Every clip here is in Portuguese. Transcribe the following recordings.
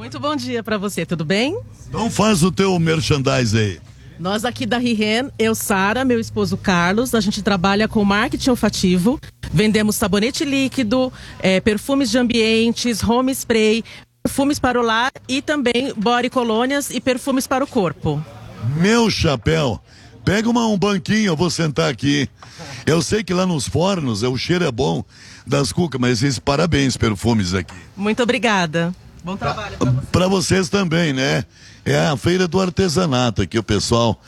Muito bom dia para você, tudo bem? Então faz o teu merchandise aí. Nós aqui da Rihen, eu, Sara, meu esposo Carlos, a gente trabalha com marketing olfativo, vendemos sabonete líquido, perfumes de ambientes, home spray, perfumes para o lar e também body colônias e perfumes para o corpo. Meu chapéu, pega um banquinho, eu vou sentar aqui. Eu sei que lá nos fornos o cheiro é bom das cucas, mas esses parabéns perfumes aqui. Muito obrigada. Bom trabalho para vocês. Para vocês também, né? É a feira do artesanato aqui, o pessoal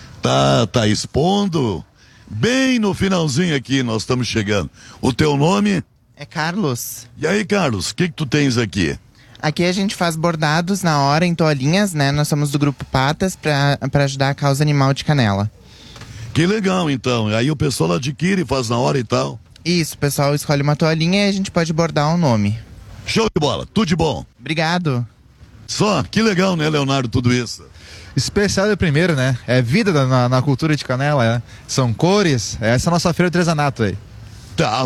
tá expondo. Bem no finalzinho aqui, nós estamos chegando. O teu nome? É Carlos. E aí, Carlos, o que tu tens aqui? Aqui a gente faz bordados na hora, em toalhinhas, né? Nós somos do Grupo Patas para ajudar a causa animal de Canela. Que legal, então. Aí o pessoal adquire, faz na hora e tal. Isso, o pessoal escolhe uma toalhinha e a gente pode bordar um nome. Show de bola, tudo de bom. Obrigado. Só, que legal, né, Leonardo, tudo isso. Especial é primeiro, né? É vida na cultura de Canela, São cores, essa é a nossa feira de artesanato aí. Tá,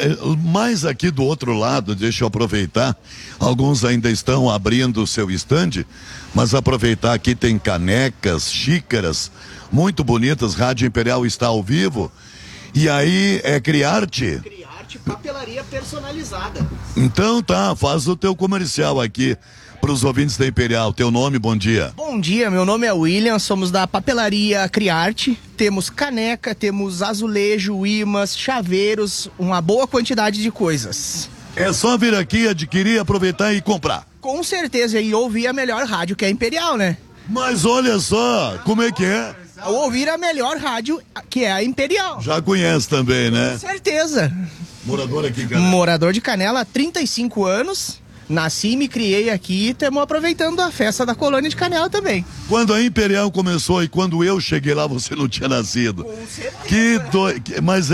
mas aqui do outro lado, deixa eu aproveitar, alguns ainda estão abrindo o seu estande, mas aproveitar aqui tem canecas, xícaras, muito bonitas, Rádio Imperial está ao vivo, e aí é Criarte? Criarte, papelaria personalizada. Então tá, faz o teu comercial aqui para os ouvintes da Imperial. Teu nome, bom dia. Bom dia, meu nome é William, somos da papelaria Criarte. Temos caneca, temos azulejo, imãs, chaveiros, uma boa quantidade de coisas. É só vir aqui, adquirir, aproveitar e comprar. Com certeza, e ouvir a melhor rádio, que é a Imperial, né? Mas olha só, como é que é? Ouvir a melhor rádio, que é a Imperial. Já conhece também, né? Com certeza. Morador aqui em Canela. Morador de Canela há 35 anos. Nasci e me criei aqui e estamos aproveitando a festa da colônia de Canela também. Quando a Imperial começou e quando eu cheguei lá, você não tinha nascido. Com certeza. Mas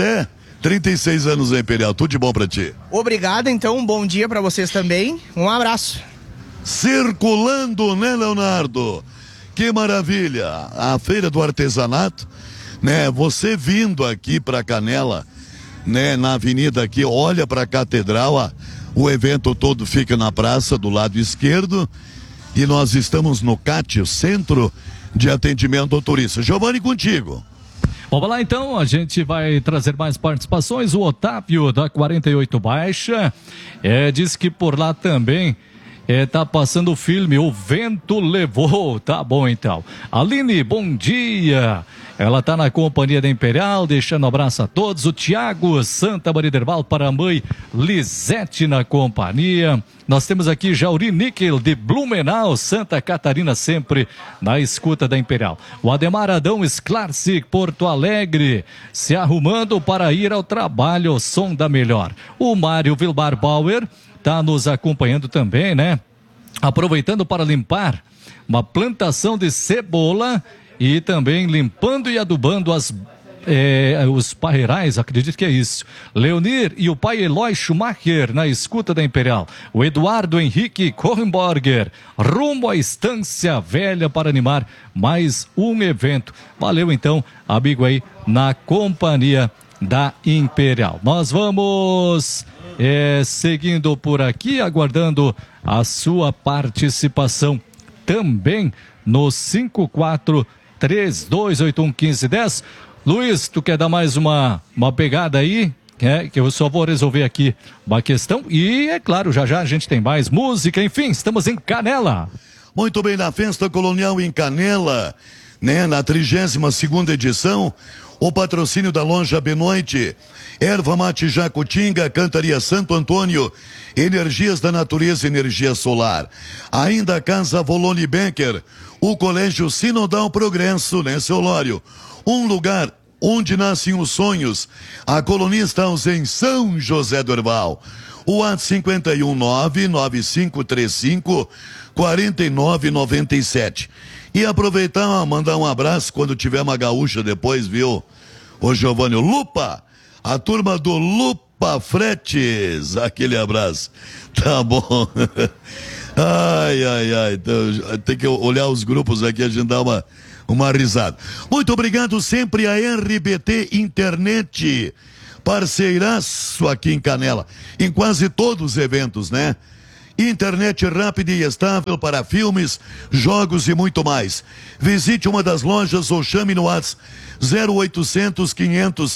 36 anos a Imperial, tudo de bom pra ti. Obrigado, então, um bom dia pra vocês também. Um abraço. Circulando, né, Leonardo? Que maravilha! A feira do artesanato, né? Você vindo aqui pra Canela, né, na avenida aqui, olha pra Catedral, o evento todo fica na praça do lado esquerdo e nós estamos no CAT, o Centro de Atendimento ao Turista. Giovanni, contigo. Vamos lá então, a gente vai trazer mais participações. O Otávio da 48 Baixa diz que por lá também tá passando o filme O Vento Levou. Tá bom então. Aline, bom dia. Ela tá na companhia da Imperial, deixando um abraço a todos. O Tiago Santa Maria Derval para a mãe Lisete na companhia. Nós temos aqui Jauri Níquel de Blumenau, Santa Catarina, sempre na escuta da Imperial. O Ademar Adão Sklarczyk, Porto Alegre, se arrumando para ir ao trabalho, som da melhor. O Mário Vilbar Bauer tá nos acompanhando também, né? Aproveitando para limpar uma plantação de cebola e também limpando e adubando os parreirais, acredito que é isso. Leonir e o pai Eloy Schumacher na escuta da Imperial. O Eduardo Henrique Kornborger, rumo à Estância Velha para animar mais um evento. Valeu então, amigo aí, na companhia da Imperial. Nós vamos seguindo por aqui, aguardando a sua participação também no 5432811510. Luiz, tu quer dar mais uma pegada aí? Que eu só vou resolver aqui uma questão e, é claro, já a gente tem mais música, enfim, estamos em Canela. Muito bem, na Festa Colonial em Canela, né, na 32ª edição, o patrocínio da Loja Benoite, Erva Mate Jacutinga, Cantaria Santo Antônio, Energias da Natureza, Energia Solar. Ainda a Casa Volone Becker, o Colégio Sinodal Progresso, né, seu Lório? Um lugar onde nascem os sonhos. A colunista em São José do Herval. O WhatsApp 51995354997. E aproveitar, mandar um abraço quando tiver uma gaúcha depois, viu? Ô Giovanni, Lupa, a turma do Lupa Fretes, aquele abraço. Tá bom. Ai, então, tem que olhar os grupos aqui, a gente dá uma risada. Muito obrigado sempre a RBT Internet, parceiraço aqui em Canela, em quase todos os eventos, né? internet rápida e estável para filmes, jogos e muito mais. Visite uma das lojas ou chame no WhatsApp 0800 500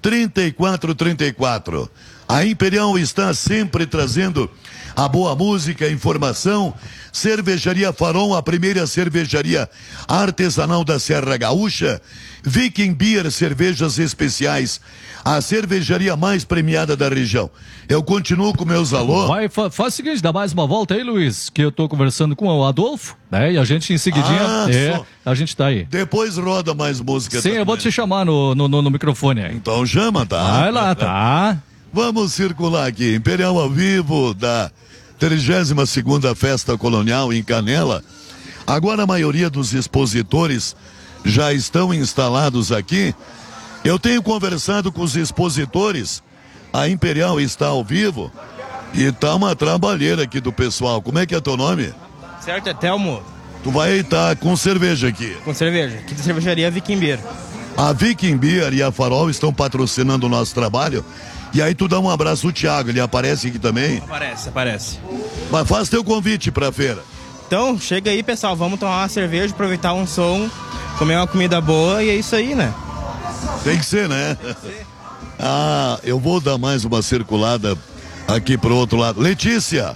3434. A Imperial está sempre trazendo a boa música, a informação. Cervejaria Farol, a primeira cervejaria artesanal da Serra Gaúcha. Viking Beer, cervejas especiais, a cervejaria mais premiada da região. Eu continuo com meus alô. Faz o seguinte, dá mais uma volta aí, Luiz, que eu tô conversando com o Adolfo, né? E a gente em seguidinha, a gente tá aí. Depois roda mais música. Sim, eu vou te chamar no microfone aí. Então chama, tá? Vai lá, tá? Vamos circular aqui, Imperial ao vivo da 32ª Festa Colonial em Canela. Agora a maioria dos expositores já estão instalados aqui. Eu tenho conversado com os expositores, a Imperial está ao vivo e tá uma trabalheira aqui do pessoal. Como é que é teu nome? Certo, é Telmo. Tu vai estar com cerveja aqui. Com cerveja, aqui da cervejaria Viking Beer. A Viking Beer e a Farol estão patrocinando o nosso trabalho. E aí tu dá um abraço ao Thiago, ele aparece aqui também? Aparece. Mas faz teu convite pra feira. Então, chega aí, pessoal, vamos tomar uma cerveja, aproveitar um som, comer uma comida boa e é isso aí, né? Tem que ser, né? Ah, eu vou dar mais uma circulada aqui pro outro lado. Letícia!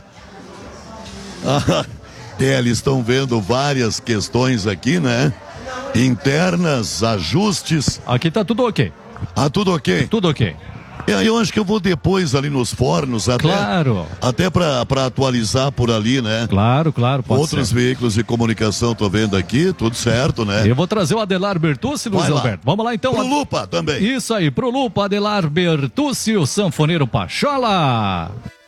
Eles estão vendo várias questões aqui, né? Internas, ajustes. Aqui tá tudo ok. Ah, tudo ok? Tudo ok. Eu acho que eu vou depois ali nos fornos, até pra atualizar por ali, né? Claro, pode Outros veículos de comunicação, tô vendo aqui, tudo certo, né? Eu vou trazer o Adelar Bertucci, Luiz Alberto. Vamos lá então. Pro Lupa também. Isso aí, pro Lupa, Adelar Bertucci, o sanfoneiro Pachola.